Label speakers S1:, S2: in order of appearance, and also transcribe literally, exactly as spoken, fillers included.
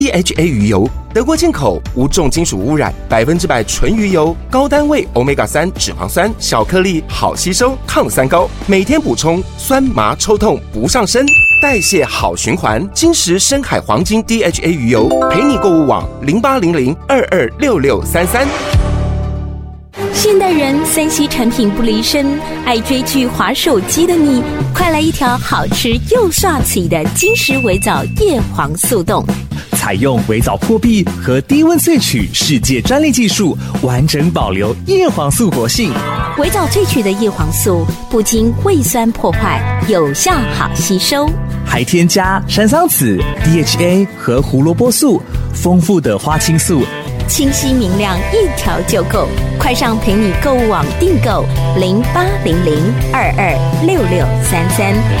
S1: D H A 鱼油，德国进口，无重金属污染，百分之百纯鱼油，高单位 欧米伽三 脂肪酸，小颗粒，好吸收，抗三高，每天补充，酸麻抽痛不上身，代谢好循环。金石深海黄金 D H A 鱼油，陪你购物网零八零零二二六六三三。
S2: 现代人三 C 产品不离身，爱追剧滑手机的你，快来一条好吃又刷嘴的金石微藻叶黄素冻。
S3: 采用微藻破壁和低温萃取世界专利技术，完整保留叶黄素活性。
S2: 微藻萃取的叶黄素不经胃酸破坏，有效好吸收，
S3: 还添加山桑子、D H A 和胡萝卜素，丰富的花青素，
S2: 清晰明亮，一条就够。快上陪你购物网订购零八零零二二六六三三。